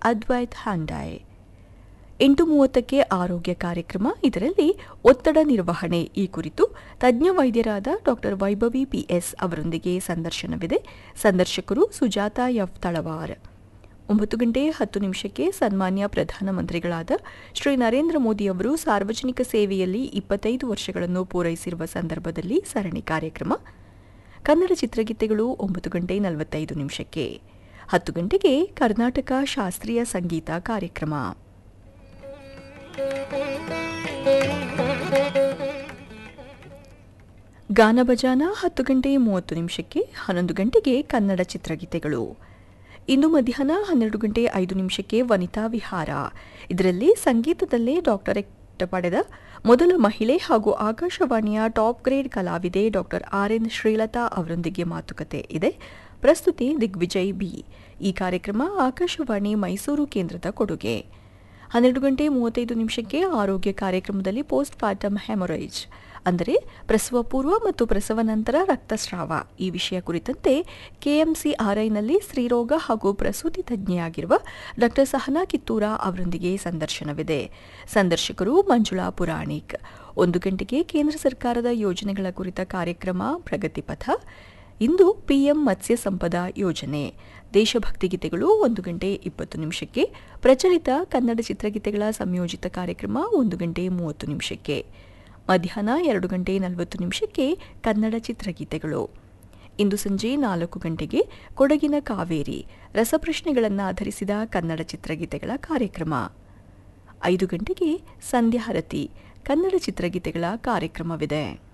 ಅದ್ವೈತ್ ಹ್ಯಾಂಡೈ. 8:30ಕ್ಕೆ ಆರೋಗ್ಯ ಕಾರ್ಯಕ್ರಮ. ಇದರಲ್ಲಿ ಒತ್ತಡ ನಿರ್ವಹಣೆ ಈ ಕುರಿತು ತಜ್ಞ ವೈದ್ಯರಾದ ಡಾಕ್ಟರ್ ವೈಭವಿ ಪಿಎಸ್ ಅವರೊಂದಿಗೆ ಸಂದರ್ಶನವಿದೆ. ಸಂದರ್ಶಕರು ಸುಜಾತ ಎಫ್ ತಳವಾರ್. 9:10 ಸನ್ಮಾನ್ಯ ಪ್ರಧಾನಮಂತ್ರಿಗಳಾದ ಶ್ರೀ ನರೇಂದ್ರ ಮೋದಿ ಅವರು ಸಾರ್ವಜನಿಕ ಸೇವೆಯಲ್ಲಿ 25 ವರ್ಷಗಳನ್ನು ಪೂರೈಸಿರುವ ಸಂದರ್ಭದಲ್ಲಿ ಸರಣಿ ಕಾರ್ಯಕ್ರಮ. ಕನ್ನಡ ಚಿತ್ರಗೀತೆಗಳು 9:45. 10 ಕರ್ನಾಟಕ ಶಾಸ್ತ್ರೀಯ ಸಂಗೀತ ಕಾರ್ಯಕ್ರಮ. ಗಾನ ಭಜಾನ 10:30. 11 ಕನ್ನಡ ಚಿತ್ರಗೀತೆಗಳು. ಇಂದು ಮಧ್ಯಾಹ್ನ 12:05 ವನಿತಾ ವಿಹಾರ. ಇದರಲ್ಲಿ ಸಂಗೀತದಲ್ಲೇ ಡಾಕ್ಟರೇಟ್ ಪಡೆದ ಮೊದಲ ಮಹಿಳೆ ಹಾಗೂ ಆಕಾಶವಾಣಿಯ ಟಾಪ್ ಗ್ರೇಡ್ ಕಲಾವಿದೆ ಡಾಕ್ಟರ್ ಆರ್.ಎನ್. ಶ್ರೀಲತಾ ಅವರೊಂದಿಗೆ ಮಾತುಕತೆ ಇದೆ. ಪ್ರಸ್ತುತಿ ದಿಗ್ವಿಜಯ್ ಬಿ. ಈ ಕಾರ್ಯಕ್ರಮ ಆಕಾಶವಾಣಿ ಮೈಸೂರು ಕೇಂದ್ರದ ಕೊಡುಗೆ. 12:35 ಆರೋಗ್ಯ ಕಾರ್ಯಕ್ರಮದಲ್ಲಿ ಪೋಸ್ಟ್ ಪಾರ್ಟಮ್ ಹೆಮೊರೇಜ್ ಅಂದರೆ ಪ್ರಸವ ಪೂರ್ವ ಮತ್ತು ಪ್ರಸವ ನಂತರ ರಕ್ತಸ್ರಾವ ಈ ವಿಷಯ ಕುರಿತಂತೆ ಕೆಎಂಸಿಆರ್ಐನಲ್ಲಿ ಸ್ತ್ರೀರೋಗ ಹಾಗೂ ಪ್ರಸೂತಿ ತಜ್ಞೆಯಾಗಿರುವ ಡಾಕ್ಟರ್ ಸಹನಾ ಕಿತ್ತೂರ ಅವರೊಂದಿಗೆ ಸಂದರ್ಶನವಿದೆ. ಸಂದರ್ಶಕರು ಮಂಜುಳಾ ಪುರಾಣಿಕ್. 1 ಕೇಂದ್ರ ಸರ್ಕಾರದ ಯೋಜನೆಗಳ ಕುರಿತ ಕಾರ್ಯಕ್ರಮ ಪ್ರಗತಿಪಥ. ಇಂದು ಪಿಎಂ ಮತ್ಸ್ಯ ಸಂಪದಾ ಯೋಜನೆ. ದೇಶಭಕ್ತಿ ಗೀತೆಗಳು 1:20. ಪ್ರಚಲಿತ ಕನ್ನಡ ಚಿತ್ರಗೀತೆಗಳ ಸಂಯೋಜಿತ ಕಾರ್ಯಕ್ರಮ 1:30. ಮಧ್ಯಾಹ್ನ 2:40 ಕನ್ನಡ ಚಿತ್ರಗೀತೆಗಳು. ಇಂದು ಸಂಜೆ 4 ಕೊಡಗಿನ ಕಾವೇರಿ ರಸಪ್ರಶ್ನೆಗಳನ್ನು ಆಧರಿಸಿದ ಕನ್ನಡ ಚಿತ್ರಗೀತೆಗಳ ಕಾರ್ಯಕ್ರಮ. 5 ಸಂಧ್ಯಾರತಿ ಕನ್ನಡ ಚಿತ್ರಗೀತೆಗಳ ಕಾರ್ಯಕ್ರಮವಿದೆ.